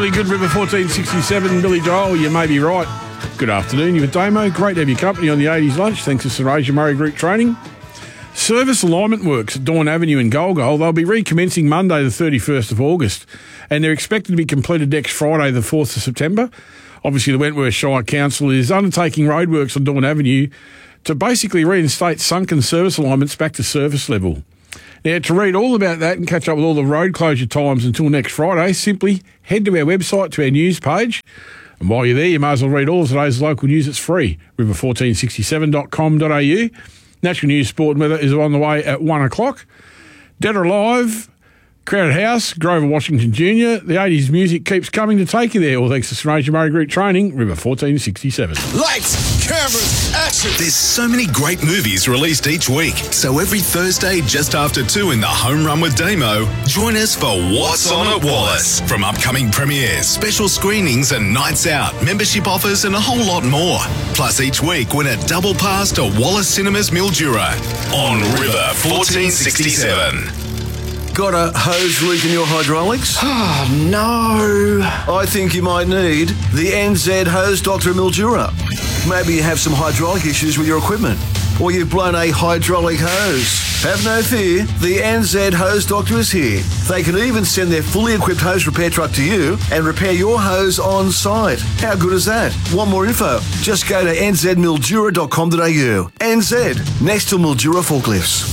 Really good, River 1467, Billy Joel, you may be right. Good afternoon, you're with Damo. Great to have your company on the 80s lunch, thanks to Sir Asia Murray Group Training. Service alignment works at Dawn Avenue in Golgol. They'll be recommencing Monday the 31st of August, and they're expected to be completed next Friday the 4th of September. Obviously, the Wentworth Shire Council is undertaking roadworks on Dawn Avenue to basically reinstate sunken service alignments back to service level. Now, to read all about that and catch up with all the road closure times until next Friday, simply head to our website, to our news page. And while you're there, you may as well read all of today's local news. It's free, river1467.com.au. National News, Sport and Weather is on the way at 1 o'clock. Dead or Alive, Crowded House, Grover Washington Jr. The 80s music keeps coming to take you there, all thanks to Sir Asia Murray Group Training, River 1467. Lights, cameras, action! There's so many great movies released each week. So every Thursday, just after 2 in the Home Run with Damo, join us for What's On at Wallace. From upcoming premieres, special screenings and nights out, membership offers and a whole lot more. Plus each week, win a double pass to Wallace Cinemas Mildura on River 1467. Got a hose leak in your hydraulics? Oh, no. I think you might need the NZ Hose Doctor Mildura. Maybe you have some hydraulic issues with your equipment, or you've blown a hydraulic hose. Have no fear, the NZ Hose Doctor is here. They can even send their fully equipped hose repair truck to you and repair your hose on site. How good is that? Want more info? Just go to nzmildura.com.au. NZ, next to Mildura Forklifts.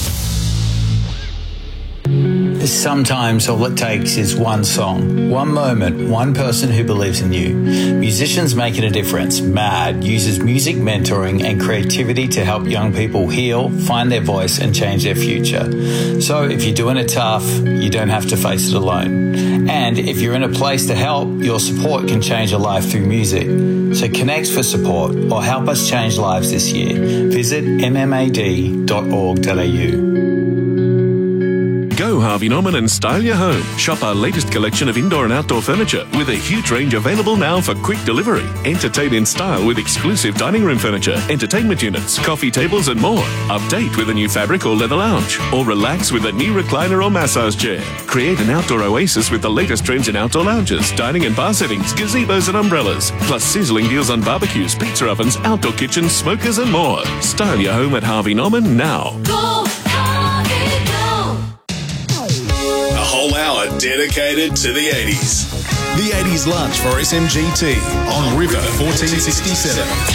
Sometimes all it takes is one song, one moment, one person who believes in you. Musicians Making a Difference, MAD, uses music mentoring and creativity to help young people heal, find their voice and change their future. So if you're doing it tough, you don't have to face it alone. And if you're in a place to help, your support can change a life through music. So connect for support or help us change lives this year. Visit mmad.org.au. Go Harvey Norman and style your home. Shop our latest collection of indoor and outdoor furniture with a huge range available now for quick delivery. Entertain in style with exclusive dining room furniture, entertainment units, coffee tables and more. Update with a new fabric or leather lounge. Or relax with a new recliner or massage chair. Create an outdoor oasis with the latest trends in outdoor lounges, dining and bar settings, gazebos and umbrellas. Plus sizzling deals on barbecues, pizza ovens, outdoor kitchens, smokers and more. Style your home at Harvey Norman now. Go Harvey, go! A whole hour dedicated to the 80s. The 80s lunch for SMGT on River 1467.